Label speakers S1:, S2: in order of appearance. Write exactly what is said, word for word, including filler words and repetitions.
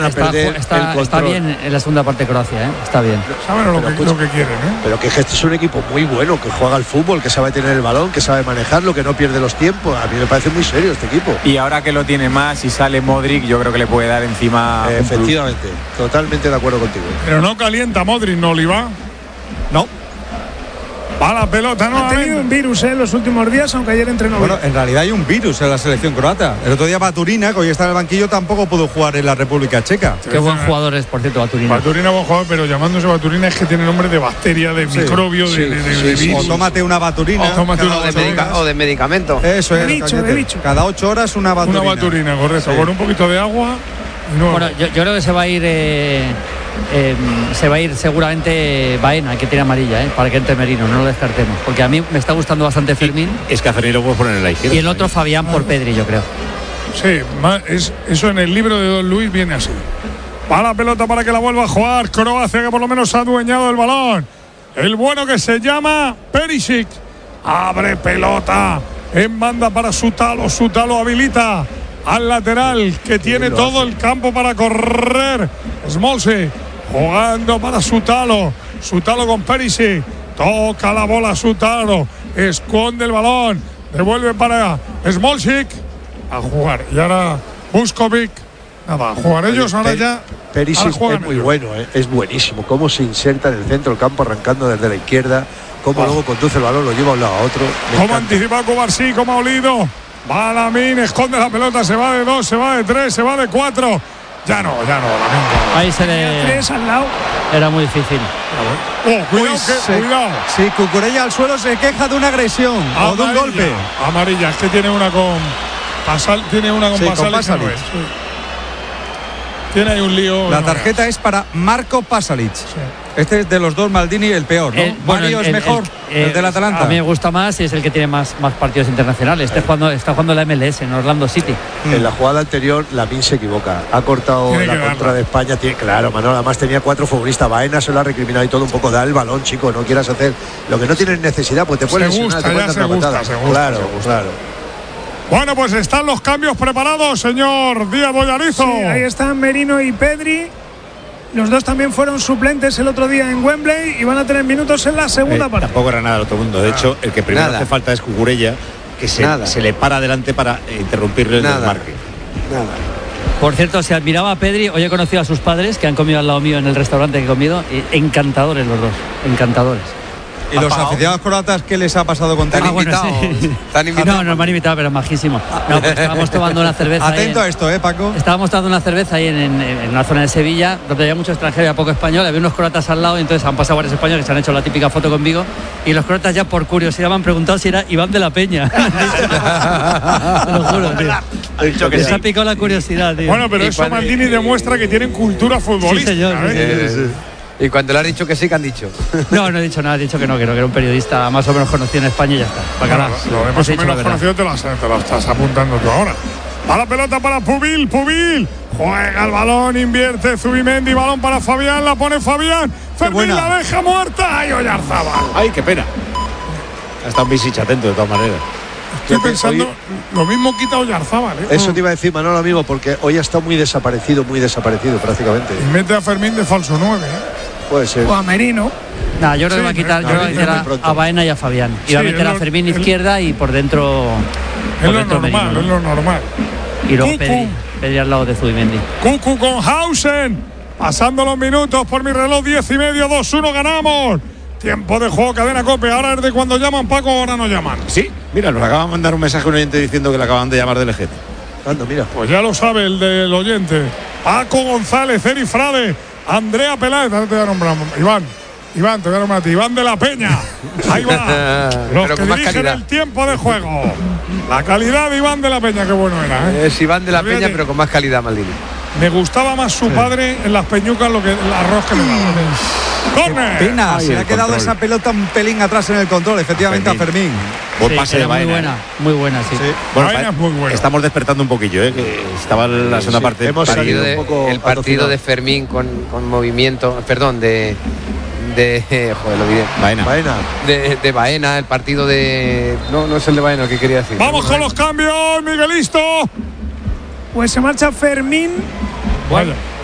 S1: a
S2: está,
S1: perder
S2: está,
S1: el control.
S2: Está bien en la segunda parte de Croacia, ¿eh? Está bien.
S3: Saben lo,
S1: Pero,
S3: que, lo que quieren, ¿eh?
S1: Pero que este es un equipo muy bueno, que juega al fútbol, que sabe tener el balón, que sabe manejarlo, que no pierde los tiempos. A mí me parece muy serio este equipo.
S4: Y ahora que lo tiene más y sale Modric, yo creo que le puede dar encima.
S1: Eh, efectivamente, totalmente de acuerdo contigo.
S3: Pero no calienta Modric, ¿no, Oliva?
S5: No.
S3: Va la pelota, no.
S6: Ha tenido un virus en los últimos días, aunque ayer entrenó
S5: Bueno,
S6: bien.
S5: en realidad hay un virus en la selección croata. El otro día Baturina, que hoy está en el banquillo, tampoco pudo jugar en la República Checa.
S2: Qué buen jugador es, por cierto, Baturina.
S3: Baturina buen jugador, pero llamándose Baturina es que tiene nombre de bacteria, de
S5: Sí,
S3: microbio,
S1: sí,
S3: de, de, de,
S1: sí,
S3: de
S1: sí.
S3: virus.
S5: O tómate una Baturina.
S3: O tómate
S5: cada
S3: una
S5: ocho
S7: de medica-
S5: horas.
S7: o de medicamento.
S5: Eso es.
S6: De bicho,
S5: Cañete.
S6: de bicho.
S5: Cada ocho horas una Baturina.
S3: Una Baturina, correcto.
S5: Sí.
S3: Con un poquito de agua. Y no,
S2: Bueno, yo, yo creo que se va a ir eh, eh, se va a ir seguramente Baena, que tiene amarilla, ¿eh? Para que entre Merino, no lo descartemos. Porque a mí me está gustando bastante Fermín.
S8: Es que a Fermín lo puedes poner en la izquierda.
S2: Y el otro Fabián por Pedri, yo creo.
S3: sí, ma- es, eso en el libro de Don Luis viene así. Va la pelota para que la vuelva a jugar Croacia, que por lo menos ha adueñado el balón. El bueno que se llama Perisic. Abre pelota en banda para Sutalo. Sutalo habilita al lateral, que tiene todo el campo para correr. Smolce jugando para Sutalo. Sutalo con Perisic. Toca la bola Sutalo. Esconde el balón. Devuelve para Smolcic. A jugar. Y ahora Buskovic. Nada, a jugar ellos. Ahora ya.
S1: Perisic
S3: ahora
S1: es
S3: juegan
S1: muy
S3: ellos.
S1: bueno, ¿eh? Es buenísimo. Cómo se inserta en el centro del campo arrancando desde la izquierda. Cómo luego conduce el balón, lo lleva de un lado a otro. Me
S3: Cómo
S1: encanta.
S3: anticipa Cubarsí, cómo ha olido. Va Lamine, esconde la pelota, se va de dos, se va de tres, se va de cuatro. Ya no, ya no, Lamine.
S2: Ahí se le.
S6: Tres al lado.
S2: Era muy difícil.
S3: Oh, cuidado,
S5: Uy,
S3: que,
S5: se-
S3: cuidado.
S5: Sí, Cucurella al suelo se queja de una agresión o de un
S3: Amarilla,
S5: golpe.
S3: Amarilla, es que tiene una con Pasal, tiene una con
S5: Sí, con
S3: Pasalic,
S5: Pasalic.
S3: no es, sí. Tiene ahí un lío.
S5: La
S3: no
S5: tarjeta es para Marco Pasalic. Este es de los dos Maldini el peor, ¿no?
S2: El- bueno,
S5: Mario
S2: el-
S5: es
S2: el-
S5: mejor,
S2: el-
S5: el, del Atalanta.
S2: A mí me gusta más y es el que tiene más, más partidos internacionales. Está jugando, está jugando la M L S en Orlando City.
S1: En la jugada anterior, Lamine se equivoca. Ha cortado
S3: Tiene
S1: la
S3: que
S1: contra
S3: darla.
S1: de España. Tiene, claro, Manolo, además tenía cuatro futbolistas. Baena se lo ha recriminado y todo un poco. Da el balón, chico. No quieras hacer lo que no tienes necesidad, pues te puedes
S3: Se
S1: lesionar,
S3: gusta,
S1: te pueden
S3: ya
S1: dar
S3: se
S1: una
S3: gusta,
S1: patada.
S3: se gusta,
S1: Claro,
S3: se gusta.
S1: claro.
S3: Bueno, pues están los cambios preparados, señor Díaz Boyarizo.
S6: Sí, ahí están Merino y Pedri. Los dos también fueron suplentes el otro día en Wembley y van a tener minutos en la segunda
S8: Eh,
S6: parte.
S8: tampoco era nada al otro mundo. De hecho, el que primero
S7: Nada.
S8: hace falta es Cucurella, que se,
S7: Nada.
S8: se le para adelante para eh, interrumpirle el
S7: Nada.
S8: desmarque.
S7: Nada.
S2: Por cierto, si admiraba a Pedri, hoy he conocido a sus padres que han comido al lado mío en el restaurante que he comido. Y encantadores los dos, encantadores.
S5: ¿Y los
S7: Papao.
S5: aficionados croatas qué les ha pasado con
S7: ¿Te han
S5: Tani?
S2: bueno,
S7: invitado?
S2: sí.
S7: ¿Te han invitado?
S2: No, no me han invitado, pero majísimo. No, pues estábamos tomando una cerveza. ahí
S5: Atento
S2: en-
S5: a esto, ¿eh, Paco?
S2: Estábamos tomando una cerveza ahí en, en, en una zona de Sevilla, donde había mucho extranjero y poco español. Había unos croatas al lado y entonces han pasado varios españoles que se han hecho la típica foto conmigo. Y los croatas ya por curiosidad me han preguntado si era Iván de la Peña. Te lo juro, tío.
S8: Ha dicho que
S2: Les
S8: sí.
S2: ha picado la curiosidad, tío.
S3: Bueno, pero
S7: Y
S3: eso
S7: cuando-
S3: Maldini demuestra que tienen cultura futbolística.
S2: Sí, señor, sí,
S3: ¿eh?
S7: Eh, y cuando le has dicho que sí, que han dicho.
S2: No, no he dicho nada, he dicho que no, que no, que era un periodista más o menos conocido en España y ya está. Bacalá.
S3: Bueno, lo de
S2: Os
S3: más
S2: he
S3: o
S2: dicho la
S3: menos
S2: verdad.
S3: conocido te lo, te lo estás apuntando tú ahora. A la pelota para Pubil, Pubil. Juega el balón, invierte Zubimendi, balón para Fabián, la pone Fabián. Fermín
S5: buena.
S3: la deja muerta. ¡Ay, Oyarzábal!
S8: ¡Ay, qué pena! Ha estado un Visic atento de todas maneras.
S3: Estoy pensando,
S1: Oye,
S3: lo mismo quita Oyarzábal, ¿eh?
S1: Eso te iba a decir, Manolo, amigo, porque hoy ha estado muy desaparecido, muy desaparecido prácticamente.
S3: Y mete a Fermín de falso nueve, ¿eh?
S1: Puede ser.
S6: O a Merino.
S2: Nah, yo creo que
S3: Sí,
S2: va a quitar, yo
S3: no,
S2: creo que va a
S3: no,
S2: quitar
S3: muy
S2: a-
S1: pronto.
S2: a Baena y a Fabián. Y va a
S3: Sí,
S2: meter
S3: es
S2: a
S3: lo-
S2: Fermín
S3: es-
S2: izquierda y por dentro.
S3: Es
S2: por
S3: lo
S2: dentro
S3: normal,
S2: Merino,
S3: es
S2: ¿no?
S3: lo normal.
S2: Y luego
S3: Cucu.
S2: Pedri, Pedri al lado de Zubimendi.
S3: Cucu con Hausen. Pasando los minutos por mi reloj, diez y medio, dos uno, ganamos. Tiempo de juego, cadena Cope. Ahora es de cuando llaman, Paco, ahora no llaman.
S8: Sí, mira, nos acaba de mandar un mensaje un oyente diciendo que le acaban de llamar del Ejete.
S1: Anda, mira.
S3: Pues ya lo sabe el del oyente. Paco González, Eri Frade, Andrea Peláez. Ahora te voy a nombrar, Iván. Iván, te voy a nombrar a ti. Iván de la Peña. Ahí va. Los
S7: Pero
S3: que
S7: con más
S3: dirigen
S7: calidad.
S3: el tiempo de juego. La calidad de Iván de la Peña, qué bueno era, ¿eh?
S7: Es Iván de la
S3: Fíjate,
S7: Peña, pero con más calidad, Maldini.
S3: Me gustaba más su padre en las peñucas lo que el arroz que le daba. ¡Corner!
S5: Pena,
S8: Ay,
S5: se
S8: el
S5: le ha quedado
S8: control.
S5: esa pelota un pelín atrás en el control, efectivamente, a Fermín.
S8: Buen
S2: Sí,
S8: pase
S2: era
S8: de
S2: muy
S8: Baena.
S2: buena, muy buena, sí.
S5: Sí.
S8: Bueno,
S3: Baena
S8: pa-
S3: es muy bueno.
S8: Estamos despertando un poquillo, ¿eh? Que estaba en la segunda
S1: sí,
S8: parte.
S1: hemos
S8: Para-
S1: salido
S7: Partido de-
S1: un poco
S7: el partido
S1: atocinado.
S7: de Fermín con, con movimiento, perdón, de. de joder, lo olvidé.
S8: Baena.
S1: Baena.
S7: De, de Baena, el partido de. No, no es el de Baena el que quería decir.
S3: Vamos con los cambios, Miguelisto.
S6: Pues se marcha Fermín.
S3: Vaya.